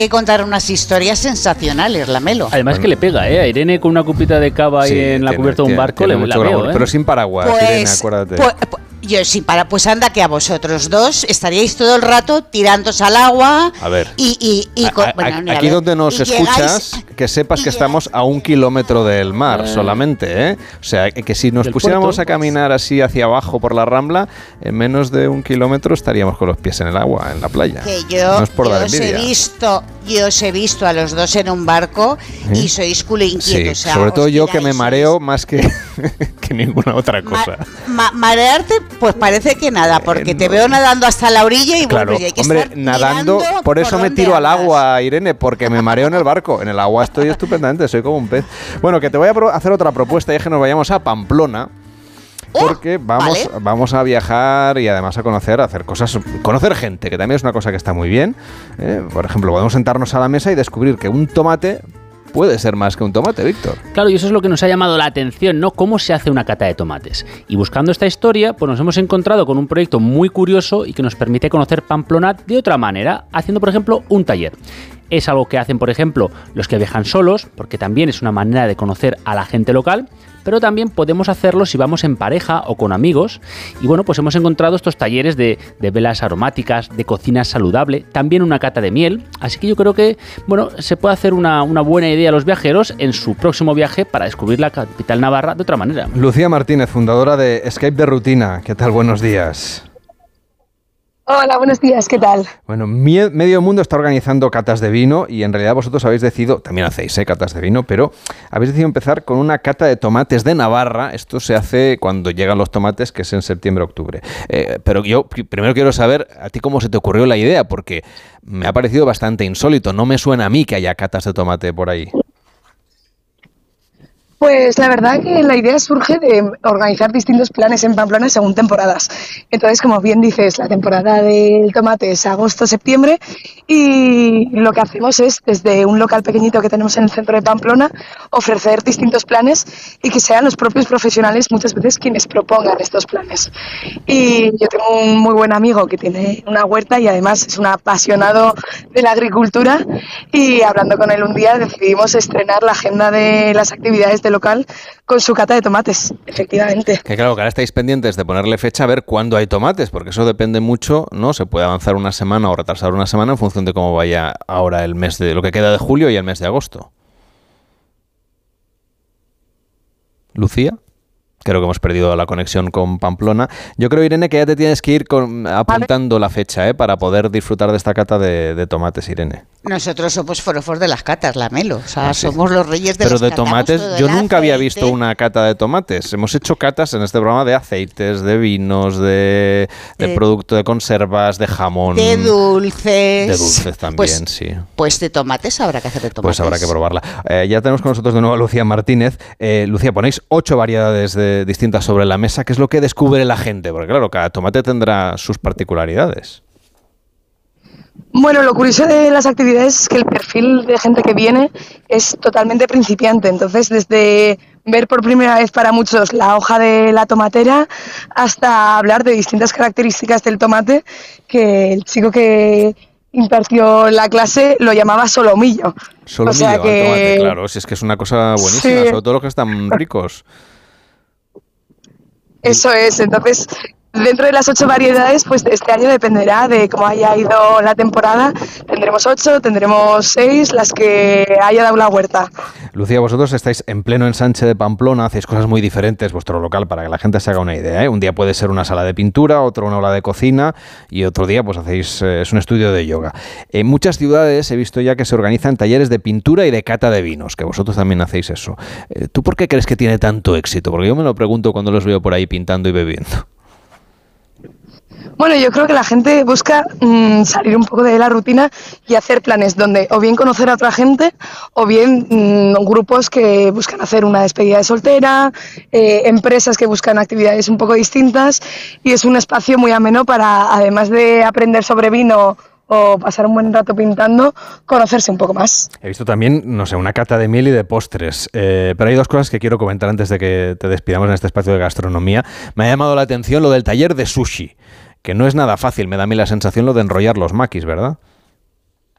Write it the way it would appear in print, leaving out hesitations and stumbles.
que contar unas historias sensacionales, Lamelo. Además que le pega, a Irene con una copita de cava ahí en la cubierta de un barco, le la veo, pero sin paraguas, Irene, acuérdate. Yo sí, pues anda que a vosotros dos estaríais todo el rato tirándose al agua. A ver, bueno, aquí donde nos escuchas, que sepas que estamos a 1 kilómetro del mar solamente, ¿eh? O sea, que si nos pusiéramos a caminar así hacia abajo por la Rambla, en menos de 1 kilómetro estaríamos con los pies en el agua, en la playa. Que yo, no es por dar envidia. Yo os he visto a los dos en un barco y sois culo inquietos. Sí, o sea, sobre todo yo, que me mareo más que ninguna otra cosa. Marearte, pues parece que nada, porque te veo nadando hasta la orilla y claro, hay que hombre, estar nadando, por eso me tiro al agua, Irene, porque me mareo en el barco. En el agua estoy estupendamente, soy como un pez. Bueno, que te voy a hacer otra propuesta y es que nos vayamos a Pamplona. Porque vamos a viajar y además a hacer cosas, conocer gente, que también es una cosa que está muy bien. Por ejemplo, podemos sentarnos a la mesa y descubrir que un tomate puede ser más que un tomate, Víctor. Claro, y eso es lo que nos ha llamado la atención, ¿no? ¿Cómo se hace una cata de tomates? Y buscando esta historia, pues nos hemos encontrado con un proyecto muy curioso y que nos permite conocer Pamplona de otra manera, haciendo, por ejemplo, un taller. Es algo que hacen, por ejemplo, los que viajan solos, porque también es una manera de conocer a la gente local, pero también podemos hacerlo si vamos en pareja o con amigos. Y bueno, pues hemos encontrado estos talleres de velas aromáticas, de cocina saludable, también una cata de miel. Así que yo creo que, bueno, se puede hacer una buena idea a los viajeros en su próximo viaje para descubrir la capital navarra de otra manera. Lucía Martínez, fundadora de Escape de Rutina. ¿Qué tal? Buenos días. Hola, buenos días, ¿qué tal? Bueno, medio mundo está organizando catas de vino y en realidad vosotros habéis decidido, también hacéis catas de vino, pero habéis decidido empezar con una cata de tomates de Navarra. Esto se hace cuando llegan los tomates, que es en septiembre-octubre. Pero yo primero quiero saber a ti cómo se te ocurrió la idea, porque me ha parecido bastante insólito. No me suena a mí que haya catas de tomate por ahí. Pues la verdad que la idea surge de organizar distintos planes en Pamplona según temporadas. Entonces, como bien dices, la temporada del tomate es agosto-septiembre y lo que hacemos es, desde un local pequeñito que tenemos en el centro de Pamplona, ofrecer distintos planes y que sean los propios profesionales muchas veces quienes propongan estos planes. Y yo tengo un muy buen amigo que tiene una huerta y además es un apasionado de la agricultura, y hablando con él un día decidimos estrenar la agenda de las actividades del local con su cata de tomates, efectivamente. Que claro, que ahora estáis pendientes de ponerle fecha a ver cuándo hay tomates, porque eso depende mucho, ¿no? Se puede avanzar una semana o retrasar una semana en función de cómo vaya ahora el mes de lo que queda de julio y el mes de agosto. Lucía, creo que hemos perdido la conexión con Pamplona. Yo creo, Irene, que ya te tienes que ir apuntando la fecha, para poder disfrutar de esta cata de tomates, Irene. Nosotros somos forofos de las catas, Lamelo. O sea, somos los reyes de Pero las de catas. tomates, yo nunca había visto una cata de tomates. Hemos hecho catas en este programa de aceites, de vinos, de producto de conservas, de jamón. De dulces. De dulces también, sí. Pues de tomates habrá que hacer de tomates. Pues habrá que probarla. Ya tenemos con nosotros de nuevo a Lucía Martínez. Lucía, ponéis 8 variedades distintas sobre la mesa. ¿Qué es lo que descubre la gente? Porque claro, cada tomate tendrá sus particularidades. Bueno, lo curioso de las actividades es que el perfil de gente que viene es totalmente principiante. Entonces, desde ver por primera vez para muchos la hoja de la tomatera hasta hablar de distintas características del tomate, que el chico que impartió la clase lo llamaba solomillo. Solomillo, o sea que... tomate, claro. Si es que es una cosa buenísima, sí. Sobre todo los que están ricos. Eso es, entonces... Dentro de las 8 variedades, pues este año dependerá de cómo haya ido la temporada. Tendremos 8, tendremos 6, las que haya dado la huerta. Lucía, vosotros estáis en pleno ensanche de Pamplona, hacéis cosas muy diferentes, vuestro local, para que la gente se haga una idea, ¿eh? Un día puede ser una sala de pintura, otro una aula de cocina y otro día pues hacéis es un estudio de yoga. En muchas ciudades he visto ya que se organizan talleres de pintura y de cata de vinos, que vosotros también hacéis eso. ¿Tú por qué crees que tiene tanto éxito? Porque yo me lo pregunto cuando los veo por ahí pintando y bebiendo. Bueno, yo creo que la gente busca salir un poco de la rutina y hacer planes donde o bien conocer a otra gente o bien grupos que buscan hacer una despedida de soltera, empresas que buscan actividades un poco distintas, y es un espacio muy ameno para, además de aprender sobre vino o pasar un buen rato pintando, conocerse un poco más. He visto también, no sé, una cata de miel y de postres, pero hay 2 cosas que quiero comentar antes de que te despidamos en este espacio de gastronomía. Me ha llamado la atención lo del taller de sushi, que no es nada fácil, me da a mí la sensación lo de enrollar los makis, ¿verdad?